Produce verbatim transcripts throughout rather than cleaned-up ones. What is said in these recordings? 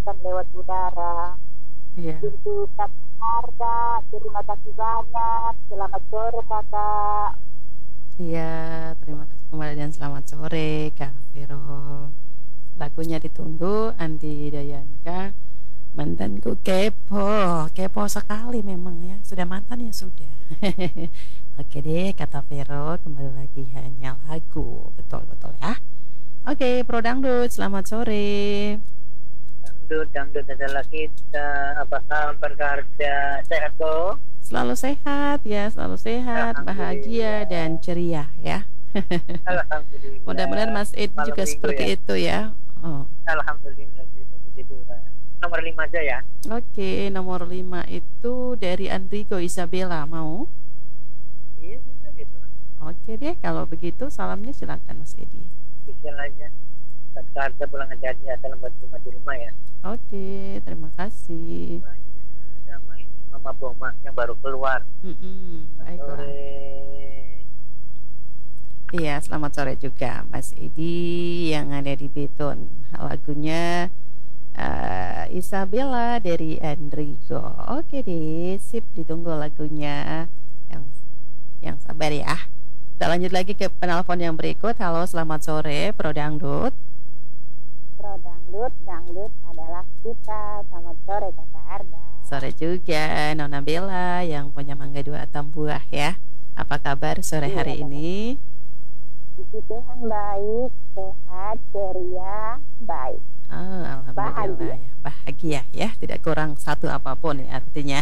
kesehatan lewat udara. Iya. Untuk Kakak Arda, terima kasih banyak. Selamat sore Kakak. Iya, terima kasih kembali dan selamat sore Kak Vero. Lagunya ditunggu Andi Dayanka. Mantanku kepo, kepo sekali memang ya. Sudah mantan ya sudah. Oke deh, kata Vero, kembali lagi hanya lagu, betul-betul ya. Oke, Pro Dangdut, selamat sore. Dangdut, dangdut adalah kita. Apa kabar Karja? Sehat kok? Selalu sehat ya, selalu sehat, bahagia dan ceria ya. Alhamdulillah. Mudah-mudahan Mas Ed Malam juga minggu seperti ya. itu ya. Oh. Alhamdulillah juga tiduran. Nomor lima aja ya. Oke, nomor lima itu dari Andrigo Isabella, mau? Iya juga gitu. Oke deh, kalau begitu salamnya silakan Mas Edi. Spesial aja. Buat Karja pulang aja aja. Salam buat rumah di rumah ya. Oke, terima kasih. Banyak sama ini Mama Boma yang baru keluar. Mm-mm, baiklah. Sore. Iya, selamat sore juga Mas Edi yang ada di Beton. Lagunya uh, Isabella dari Andrigo. Oke deh, sip, ditunggu lagunya. Yang yang sabar ya. Kita lanjut lagi ke penelpon yang berikut. Halo, selamat sore, Pro Dangdut. Pro Dangdut, Dangdut adalah kita. Selamat sore Kakak Arda. Sore juga Nona Bella yang punya Mangga Dua Atam Buah ya. Apa kabar sore Iya, hari Kakak. ini? Puji Tuhan baik, sehat, ceria, baik. Oh, alhamdulillah Bahagia. ya, bahagia ya, tidak kurang satu apapun ya artinya.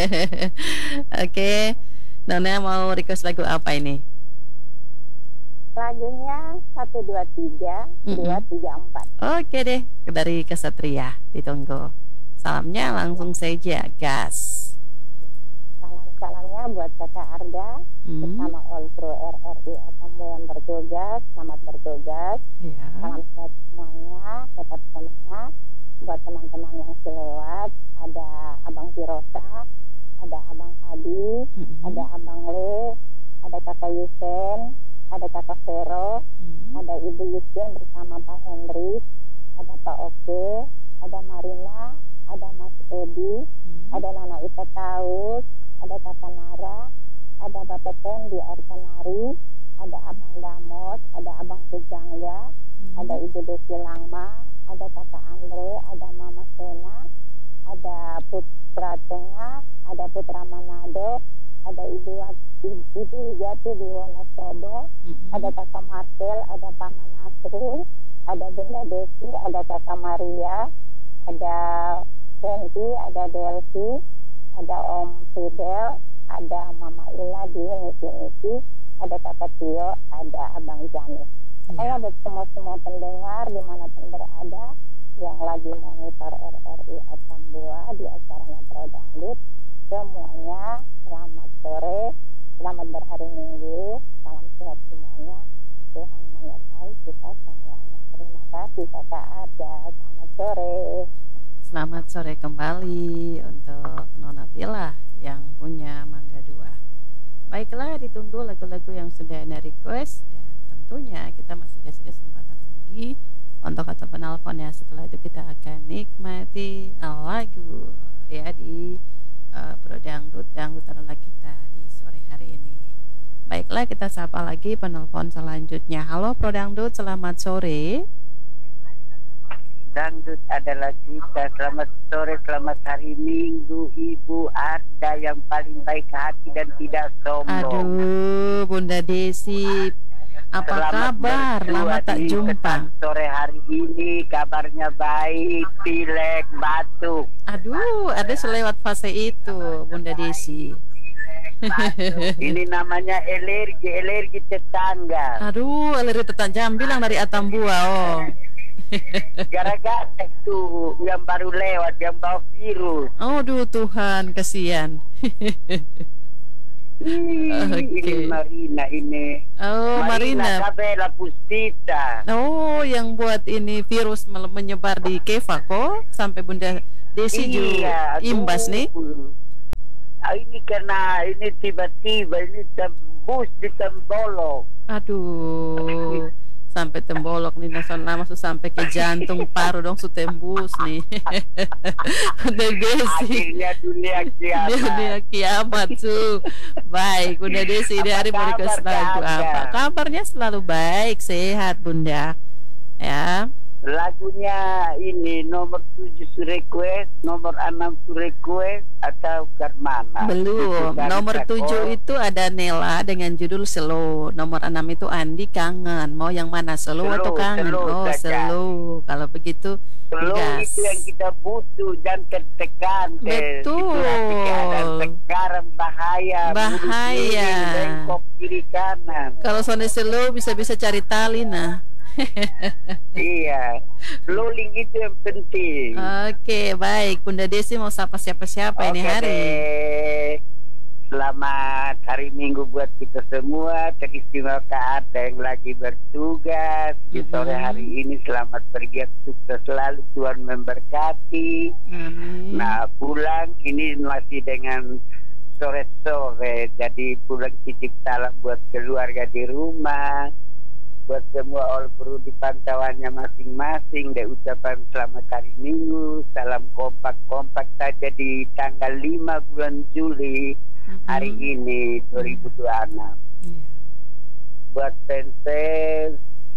Oke, Nona mau request lagu apa ini? Lagunya satu dua tiga dua tiga empat. Oke deh, dari Kesatria, ditunggu. Salamnya langsung saja, gas. Salam-salamnya buat Kakak Arda Hmm. bersama all crew R R I Atambo yang bertugas. Selamat bertugas. Ya. Salam sehat semuanya, tetap semangat. Buat teman-teman yang selewat, ada Abang Firosa, ada Abang Hadi, Mm-mm. ada Abang Le, ada Kakak Yusen, ada Kakak Vero, Mm. ada Ibu Yusen bersama Pak Hendrik, ada Pak Oke, ada Marina, ada Mas Edi, Mm. ada Nona Ita Taus, ada Kakak Nara, ada Bapak Ten di Arkanari, ada Abang Damos, ada Abang Pujangga, Mm. ada Ibu Desi Langma, ada Kakak Andre, ada Mama Sena, ada Putra Tengah, ada Putra Manado, ada Ibu Ibu Jati di Wonosobo, Mm-mm. ada Kakak Marcel, ada Paman Nasri, ada Bunda Desi, ada Kakak Maria, ada Senti, ada Delsi, ada Om Fidel, ada Mama Ila di Nisi-Nisi, ada Kakak Tio, ada Abang Janis. Saya buat semua-semua pendengar dimanapun berada yang lagi monitor R R I Atambua di acaranya Pro Dangdut, semuanya selamat sore, selamat berhari Minggu, salam sehat semuanya, Tuhan menyertai kita semuanya. Terima kasih Kakak Arda, selamat sore. Selamat sore kembali untuk Nona Bella yang punya Mangga Dua. Baiklah, ditunggu lagu-lagu yang sudah Anda request dan tentunya kita masih kasih kesempatan lagi untuk kata penelpon ya. Setelah itu kita akan nikmati lagu ya di uh, Pro Dangdut, Dangdut adalah kita di sore hari ini. Baiklah, kita sapa lagi penelpon selanjutnya. Halo Pro Dangdut, selamat sore. Dangdut adalah kita. Selamat sore, selamat hari Minggu, Ibu Arda yang paling baik hati dan tidak sombong. Aduh, Bunda Desi, apa Selamat kabar? berdua Lama tak di jumpa. Ketan sore hari ini, kabarnya baik, pilek, batuk. Aduh, ada selewat fase itu, Bunda Desi. Ini namanya alergi, alergi tetangga. Aduh, alergi tetangga bilang dari Atambua, oh. Gara-gara itu yang baru lewat, yang bawa virus. Oh, duh Tuhan, kasihan. Ih, Oke. Ini Marina ini. Oh, Marina. Kabela Pustita. Oh, yang buat ini virus mele- menyebar di Keva kok sampai Bunda Desi juga Iya, imbas nih. aduh. Ah, ini karena ini tiba-tiba ini tembus di Tembolok. Aduh, sampai tembolok nih nasional masuk sampai ke jantung paru dong su tembus nih. Udah Desi. Akhirnya dunia kiamat. Dunia kiamat su. Baik, Bunda Desi di hari Apa request kabar lagu Anda? apa? Kabarnya selalu baik, sehat Bunda. Ya. Lagunya ini nomor tujuh su request, nomor enam su request atau ke mana? Belum. Itu kan Nomor Sako. tujuh itu ada Nela dengan judul Slow. Nomor enam itu Andi Kangen. Mau yang mana? Slow, Slow, atau kangen? slow Oh, saja. slow. Kalau begitu Slow gas. itu yang kita butuh dan tertekan. Teh. Betul. Situasi keadaan sekarang bahaya. Bahaya. Mulus-mulus, bengkok kiri kanan. Kalau sound slow bisa-bisa cari tali nah. Iya. Rolling itu yang penting. Oke, baik. Bunda Desi mau sapa siapa-siapa ini Oke hari? deh. Selamat hari Minggu buat kita semua. Teristimewa ada yang lagi bertugas di sore Mhm. hari ini. Selamat bergiat, sukses selalu, Tuhan memberkati. Amin. Nah, pulang ini masih dengan sore-sore. Jadi pulang titip salam buat keluarga di rumah, buat semua all crew di pantauannya masing-masing. Dan ucapan selamat hari Minggu. Salam kompak-kompak saja di tanggal lima bulan Juli hari Mhm. ini dua ribu dua puluh enam. Iya. Buat fans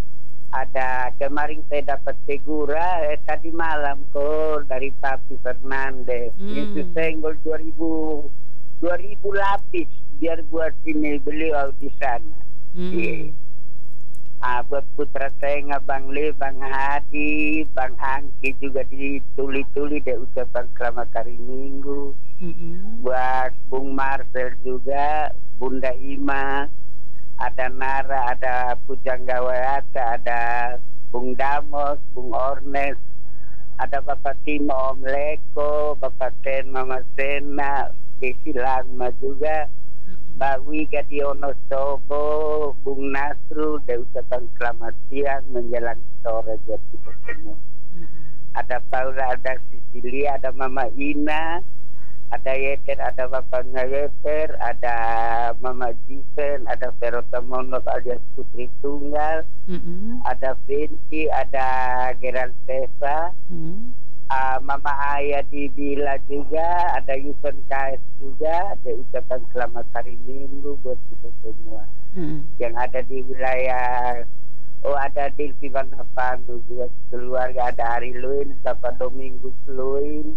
ada kemarin saya dapat tegura eh, tadi malam kok dari Papi Fernandez. Hmm. Itu senggol dua ribu dua ribu lapis biar buat ini beliau di sana. Hmm. Iya. Ah, buat putra saya Bang Le, Bang Hadi, Bang Angki juga dituli-tuli deh ucapan selamat hari Minggu. Mhm. Buat Bung Marcel juga, Bunda Ima, ada Nara, ada Pujangga Wayata, ada Bung Damos, Bung Ornes, ada Bapak Timo, Om Leko, Bapak Ten, Mama Sena, Desi Langma juga, Mbak Wiga Diono Sobo, Bung Nasrul, dan ucapan selamat siang menjelang sore buat kita semua. Mhm. Ada Paula, ada Sisilia, ada Mama Ina, ada Yeter, ada Bapaknya Yeter, ada Mama Jiven, ada Verota Monok alias Putri Tunggal, Mhm. ada Vinci, ada Gerald Tesa, Mhm. uh, Mama Ayah di Bila juga, ada Yusen K S juga. Ada ucapan selamat hari Minggu buat kita semua Mhm. yang ada di wilayah. Oh, ada Dilpi Vanapanu juga keluarga, ada Hari Luin, Bapak Domingus Luin.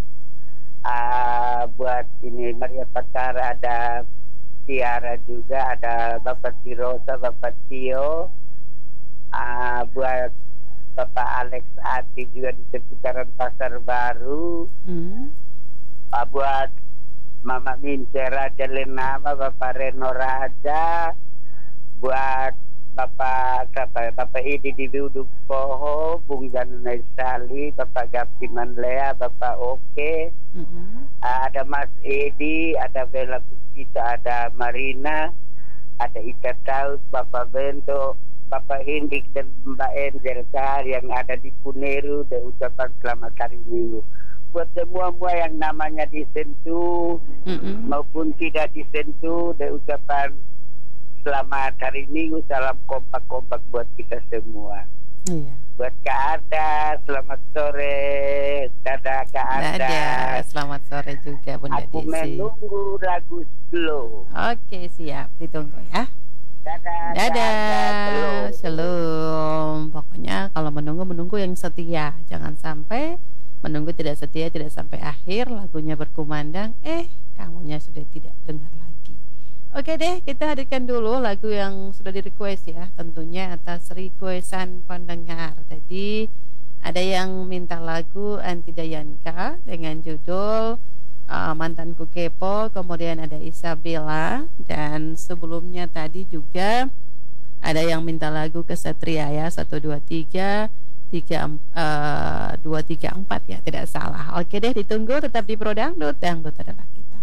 Uh, buat ini Maria Patara, ada Tiara juga, ada Bapak Tirosa, Bapak Tio, uh, buat Bapak Alex Ati juga di seputaran Pasar Baru, Mhm. uh, buat Mama Mince Raja Lenama, Bapak Reno Raja, buat Bapak siapa ya? Bapak Idi di Duduk Poho, Bung Janunai Sali, Bapak Gapti Manlea, Bapak Oke, Mhm. ada Mas Edi, ada Bella Pusita, ada Marina, ada Ika Taus, Bapak Bento, Bapak Hindik dan Mbak Enzel Kar yang ada di Kuneru. Dan ucapan selamat hari Minggu buat semua-semua yang namanya disentuh Mhm. maupun tidak disentuh. Dan ucapan selamat hari Minggu, salam kompak-kompak buat kita semua. Iya. Buat Kak Arda, selamat sore. Dadah Kak Arda. Dadah, selamat sore juga Bunda Aku Desi. menunggu lagu slow. Oke, siap, ditunggu ya. Dadah. Dadah, shalom. Pokoknya kalau menunggu menunggu yang setia, jangan sampai menunggu tidak setia, tidak sampai akhir lagunya berkumandang, eh kamunya sudah tidak dengar lagi. Oke deh, kita hadirkan dulu lagu yang sudah di request ya, tentunya atas requestan pendengar. Tadi ada yang minta lagu Anti Dayanka dengan judul uh, Mantanku Kepo, kemudian ada Isabella, dan sebelumnya tadi juga ada yang minta lagu Kesatria ya, satu dua tiga tiga dua tiga empat ya, tidak salah. Oke deh, ditunggu, tetap di Pro Dangdut, Dangdut adalah kita.